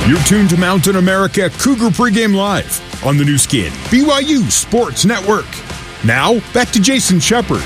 You're tuned to Mountain America Cougar Pregame Live on the new skin, BYU Sports Network. Now, back to Jason Shepard.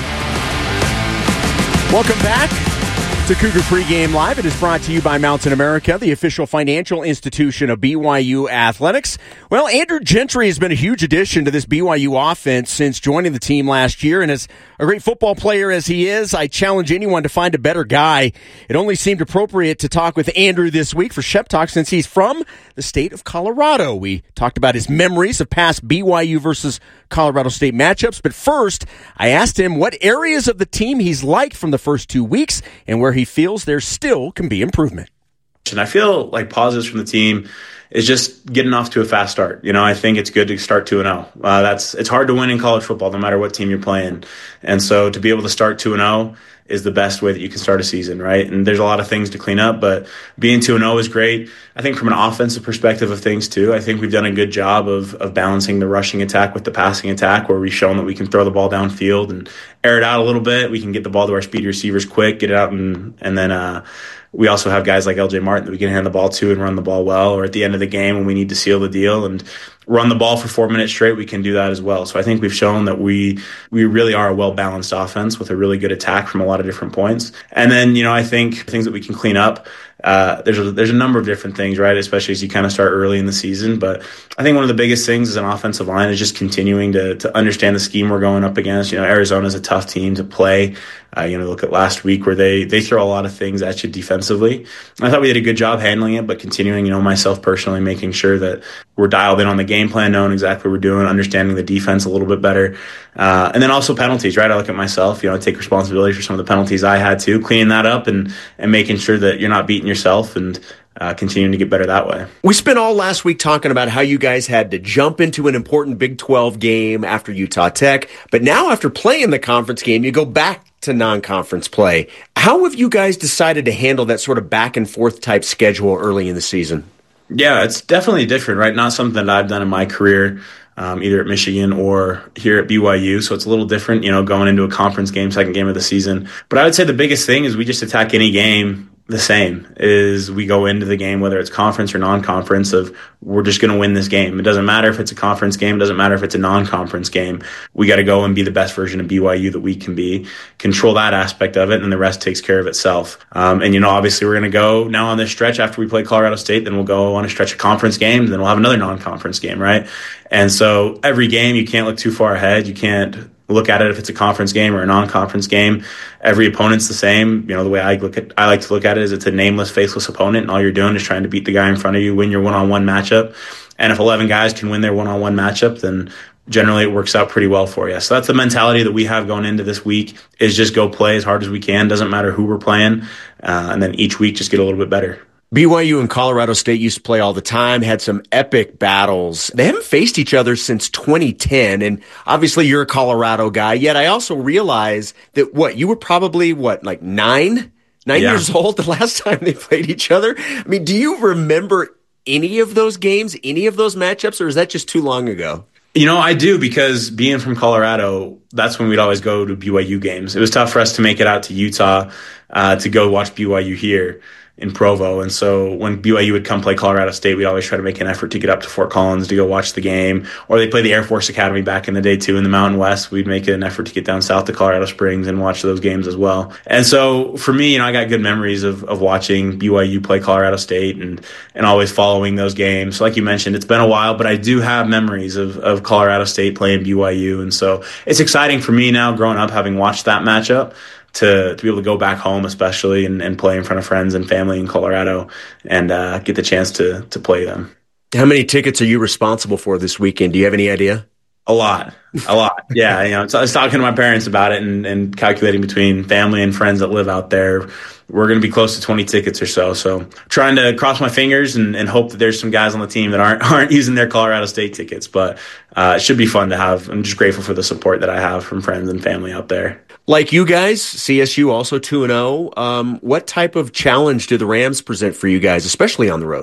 Welcome back to Cougar Pregame Live. It is brought to you by Mountain America, the official financial institution of BYU Athletics. Well, Andrew Gentry has been a huge addition to this BYU offense since joining the team last year, and as a great football player as he is, I challenge anyone to find a better guy. It only seemed appropriate to talk with Andrew this week for Shep Talk since he's from the state of Colorado. We talked about his memories of past BYU versus Colorado State matchups, but first, I asked him what areas of the team he's liked from the first 2 weeks and where he feels there still can be improvement. And I feel like positives from the team is just getting off to a fast start. You know, I think it's good to start 2-0. It's hard to win in college football no matter what team you're playing. And so to be able to start 2-0 is the best way that you can start a season, right? And there's a lot of things to clean up, but being 2-0 is great. I think from an offensive perspective of things too, I think we've done a good job of balancing the rushing attack with the passing attack, where we've shown that we can throw the ball downfield and air it out a little bit. We can get the ball to our speedy receivers quick, get it out, and then we also have guys like LJ Martin that we can hand the ball to and run the ball well, or at the end of the game when we need to seal the deal and run the ball for 4 minutes straight, we can do that as well. So I think we've shown that we really are a well-balanced offense with a really good attack from a lot of different points. And then, you know, I think things that we can clean up, there's a number of different things, right, especially as you kind of start early in the season. But I think one of the biggest things as an offensive line is just continuing to understand the scheme we're going up against. You know, Arizona's a tough team to play. Look at last week where they throw a lot of things at you defensively. I thought we did a good job handling it, but continuing, myself personally, making sure that we're dialed in on the game plan, knowing exactly what we're doing, understanding the defense a little bit better. And then also penalties, right? I look at myself, I take responsibility for some of the penalties I had to, cleaning that up and making sure that you're not beating yourself and continuing to get better that way. We spent all last week talking about how you guys had to jump into an important Big 12 game after Utah Tech, but now after playing the conference game, you go back to non-conference play. How have you guys decided to handle that sort of back and forth type schedule early in the season? Yeah, it's definitely different, right? Not something that I've done in my career, either at Michigan or here at BYU. So it's a little different, going into a conference game, second game of the season. But I would say the biggest thing is we just attack any game the same. Is we go into the game, whether it's conference or non-conference, of we're just going to win this game. It doesn't matter if it's a conference game. It doesn't matter if it's a non-conference game. We got to go and be the best version of BYU that we can be, control that aspect of it, and the rest takes care of itself. Obviously we're going to go now on this stretch after we play Colorado State, then we'll go on a stretch of conference games, then we'll have another non-conference game, right? And so every game, you can't look too far ahead. You can't look at it if it's a conference game or a non-conference game. Every opponent's the same. The way I like to look at it is it's a nameless, faceless opponent, and all you're doing is trying to beat the guy in front of you, win your one-on-one matchup. And if 11 guys can win their one-on-one matchup, then generally it works out pretty well for you. So that's the mentality that we have going into this week, is just go play as hard as we can. Doesn't matter who we're playing. And then each week just get a little bit better. BYU and Colorado State used to play all the time, had some epic battles. They haven't faced each other since 2010, and obviously you're a Colorado guy, yet I also realize that you were probably, like nine years old the last time they played each other? I mean, do you remember any of those games, any of those matchups, or is that just too long ago? I do, because being from Colorado, that's when we'd always go to BYU games. It was tough for us to make it out to Utah to go watch BYU here in Provo. And so when BYU would come play Colorado State, we'd always try to make an effort to get up to Fort Collins to go watch the game. Or they played the Air Force Academy back in the day too in the Mountain West. We'd make an effort to get down south to Colorado Springs and watch those games as well. And so for me, I got good memories of watching BYU play Colorado State and always following those games. So like you mentioned, it's been a while, but I do have memories of Colorado State playing BYU. And so it's exciting for me now, growing up, having watched that matchup, to be able to go back home, especially, and play in front of friends and family in Colorado and get the chance to play them. How many tickets are you responsible for this weekend? Do you have any idea? A lot. Yeah. I was talking to my parents about it and calculating between family and friends that live out there. We're going to be close to 20 tickets or so. So trying to cross my fingers and hope that there's some guys on the team that aren't using their Colorado State tickets. But it should be fun to have. I'm just grateful for the support that I have from friends and family out there. Like you guys, CSU also 2-0. What type of challenge do the Rams present for you guys, especially on the road?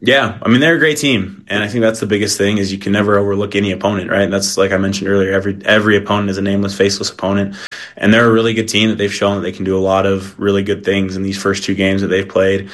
Yeah, I mean, they're a great team, and I think that's the biggest thing is you can never overlook any opponent, right? That's like I mentioned earlier, every opponent is a nameless, faceless opponent, and they're a really good team that they've shown that they can do a lot of really good things in these first 2 games that they've played.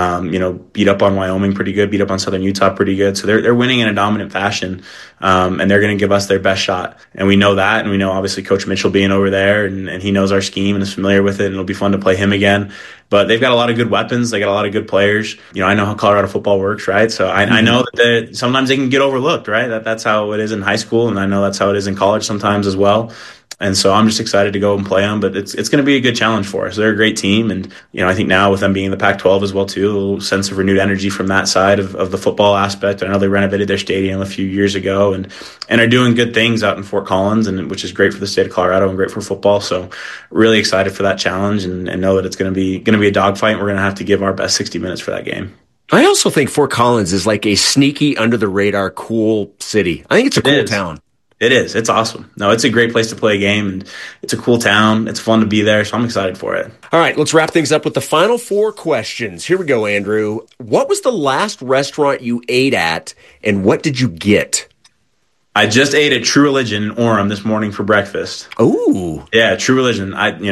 Beat up on Wyoming pretty good, beat up on Southern Utah pretty good, so they're winning in a dominant fashion, and they're going to give us their best shot, and we know that, and we know obviously Coach Mitchell being over there, and he knows our scheme and is familiar with it, and it'll be fun to play him again. But they've got a lot of good weapons. They got a lot of good players. I know how Colorado football works, right? So I know that sometimes they can get overlooked, right? That's how it is in high school, and I know that's how it is in college sometimes as well. And so I'm just excited to go and play them, but it's going to be a good challenge for us. They're a great team, and I think now with them being in the Pac-12 as well too, a little sense of renewed energy from that side of the football aspect. I know they renovated their stadium a few years ago and are doing good things out in Fort Collins, and which is great for the state of Colorado and great for football. So really excited for that challenge, and know that it's going to be a dogfight. We're going to have to give our best 60 minutes for that game. I also think Fort Collins is like a sneaky, under the radar, cool city. I think it's a cool town. It is. It's awesome. No, it's a great place to play a game, and it's a cool town. It's fun to be there, so I'm excited for it. All right, let's wrap things up with the final 4 questions. Here we go, Andrew. What was the last restaurant you ate at, and what did you get? I just ate at True Religion in Orem this morning for breakfast. Ooh. Yeah, True Religion. I'm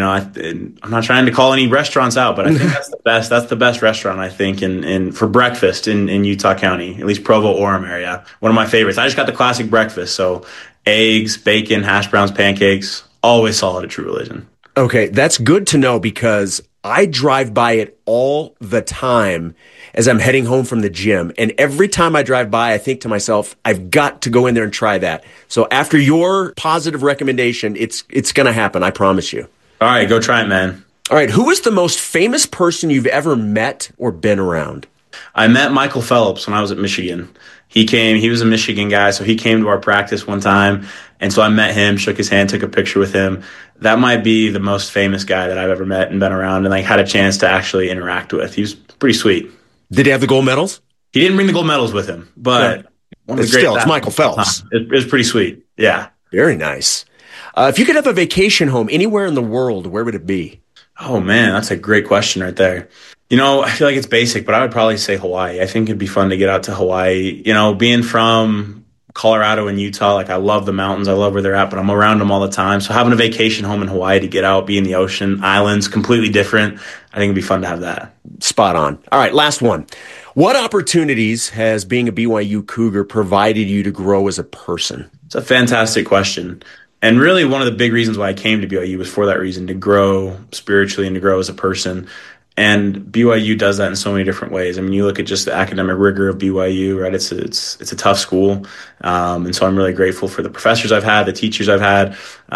not trying to call any restaurants out, but I think that's the best. That's the best restaurant, I think, in for breakfast in Utah County, at least Provo, Orem area. One of my favorites. I just got the classic breakfast, so eggs, bacon, hash browns, pancakes, always solid at True Religion. Okay, that's good to know because I drive by it all the time as I'm heading home from the gym. And every time I drive by, I think to myself, I've got to go in there and try that. So after your positive recommendation, it's going to happen. I promise you. All right, go try it, man. All right, who is the most famous person you've ever met or been around? I met Michael Phelps when I was at Michigan. He was a Michigan guy, so he came to our practice one time. And so I met him, shook his hand, took a picture with him. That might be the most famous guy that I've ever met and been around and had a chance to actually interact with. He was pretty sweet. Did he have the gold medals? He didn't bring the gold medals with him, but one of the great it's Michael Phelps. It was pretty sweet. Yeah. Very nice. If you could have a vacation home anywhere in the world, where would it be? Oh, man, that's a great question right there. I feel like it's basic, but I would probably say Hawaii. I think it'd be fun to get out to Hawaii. Being from Colorado and Utah, I love the mountains. I love where they're at, but I'm around them all the time. So having a vacation home in Hawaii to get out, be in the ocean, islands, completely different. I think it'd be fun to have that. Spot on. All right, last one. What opportunities has being a BYU Cougar provided you to grow as a person? It's a fantastic question. And really one of the big reasons why I came to BYU was for that reason, to grow spiritually and to grow as a person. And BYU does that in so many different ways. I mean, you look at just the academic rigor of BYU, right? It's a tough school. And so I'm really grateful for the professors I've had, the teachers I've had,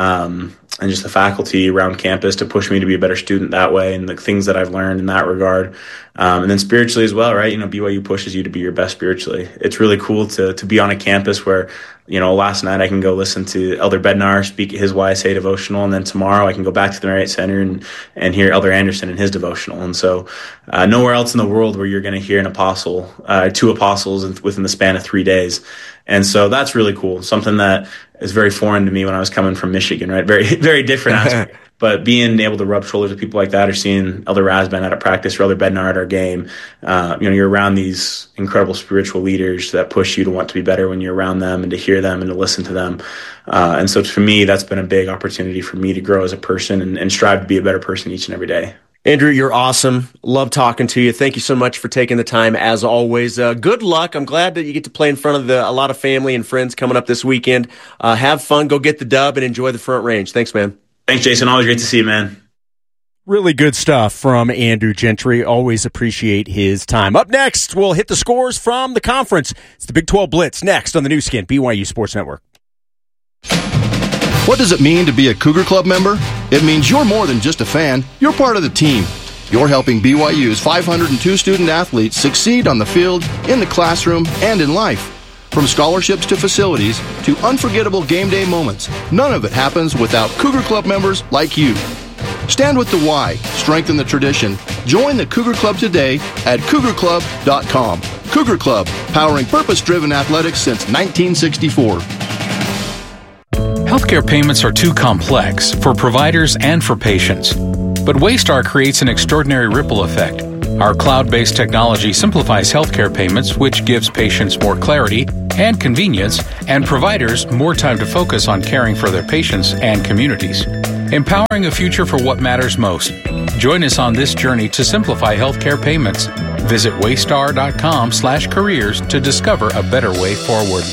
and just the faculty around campus to push me to be a better student that way and the things that I've learned in that regard. And then spiritually as well, right? BYU pushes you to be your best spiritually. It's really cool to be on a campus where, last night I can go listen to Elder Bednar speak at his YSA devotional, and then tomorrow I can go back to the Marriott Center and hear Elder Anderson in his devotional. And so nowhere else in the world where you're going to hear an apostle, 2 apostles within the span of 3 days. And so that's really cool. Something that is very foreign to me when I was coming from Michigan, right? Very, very different aspect. But being able to rub shoulders with people like that, or seeing Elder Rasband at a practice or Elder Bednar at our game, you're around these incredible spiritual leaders that push you to want to be better when you're around them and to hear them and to listen to them. And so for me, that's been a big opportunity for me to grow as a person and strive to be a better person each and every day. Andrew, you're awesome. Love talking to you. Thank you so much for taking the time, as always. Good luck. I'm glad that you get to play in front of a lot of family and friends coming up this weekend. Have fun. Go get the dub and enjoy the Front Range. Thanks, man. Thanks, Jason. Always great to see you, man. Really good stuff from Andrew Gentry. Always appreciate his time. Up next, we'll hit the scores from the conference. It's the Big 12 Blitz next on the new skin, BYU Sports Network. What does it mean to be a Cougar Club member? It means you're more than just a fan. You're part of the team. You're helping BYU's 502 student athletes succeed on the field, in the classroom, and in life. From scholarships to facilities to unforgettable game day moments, none of it happens without Cougar Club members like you. Stand with the Y, strengthen the tradition. Join the Cougar Club today at cougarclub.com. Cougar Club, powering purpose-driven athletics since 1964. Healthcare payments are too complex for providers and for patients. But Waystar creates an extraordinary ripple effect. Our cloud-based technology simplifies healthcare payments, which gives patients more clarity and convenience, and providers more time to focus on caring for their patients and communities. Empowering a future for what matters most. Join us on this journey to simplify healthcare payments. Visit waystar.com/careers to discover a better way forward.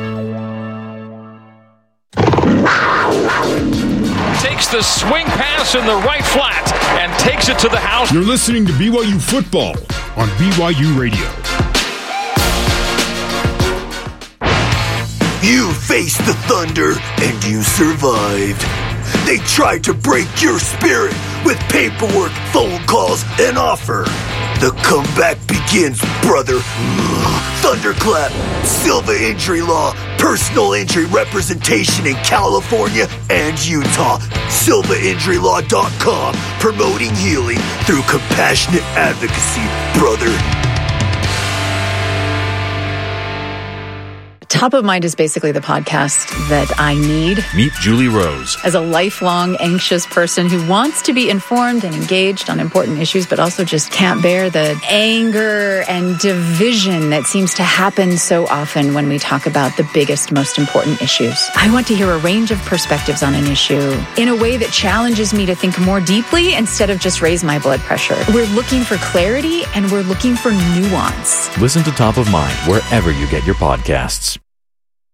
Takes the swing pass in the right flat and takes it to the house. You're listening to BYU Football on BYU Radio. You faced the Thunder and you survived. They tried to break your spirit with paperwork, phone calls, and offer. The comeback begins, brother. Thunderclap, Silva Injury Law, personal injury representation in California and Utah. SilvaInjuryLaw.com, promoting healing through compassionate advocacy, brother. Top of Mind is basically the podcast that I need. Meet Julie Rose. As a lifelong anxious person who wants to be informed and engaged on important issues, but also just can't bear the anger and division that seems to happen so often when we talk about the biggest, most important issues. I want to hear a range of perspectives on an issue in a way that challenges me to think more deeply instead of just raise my blood pressure. We're looking for clarity and we're looking for nuance. Listen to Top of Mind wherever you get your podcasts.